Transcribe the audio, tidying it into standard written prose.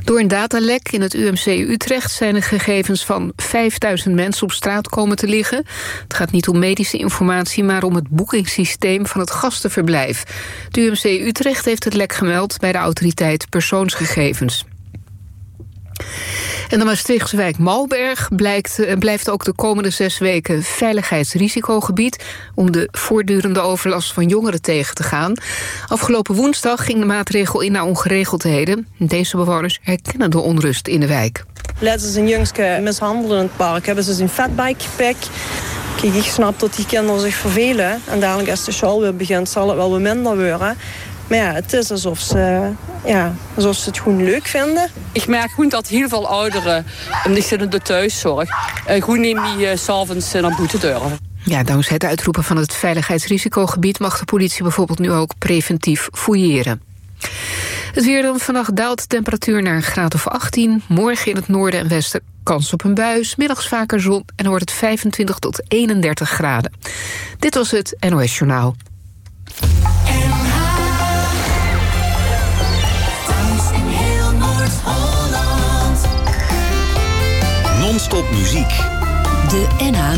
Door een datalek in het UMC Utrecht zijn de gegevens van 5000 mensen op straat komen te liggen. Het gaat niet om medische informatie, maar om het boekingssysteem van het gastenverblijf. Het UMC Utrecht heeft het lek gemeld bij de autoriteit persoonsgegevens. En de Maastrichtse wijk Malberg blijft ook de komende 6 weken veiligheidsrisicogebied om de voortdurende overlast van jongeren tegen te gaan. Afgelopen woensdag ging de maatregel in naar ongeregeldheden. Deze bewoners herkennen de onrust in de wijk. Laten ze een jongske mishandelen in het park. Hebben ze zijn fatbike gepakt. Kijk, ik snap dat die kinderen zich vervelen. En dadelijk als de school weer begint zal het wel wat minder worden. Maar ja, het is alsof ze het gewoon leuk vinden. Ik merk gewoon dat heel veel ouderen, die zitten in de thuiszorg, gewoon niet meer 's avonds naar buiten durven. Ja, dankzij het uitroepen van het veiligheidsrisicogebied mag de politie bijvoorbeeld nu ook preventief fouilleren. Het weer dan. Vannacht daalt de temperatuur naar een graad of 18. Morgen in het noorden en westen kans op een bui. 's Middags vaker zon en dan wordt het 25 tot 31 graden. Dit was het NOS Journaal. Non-stop muziek. De NH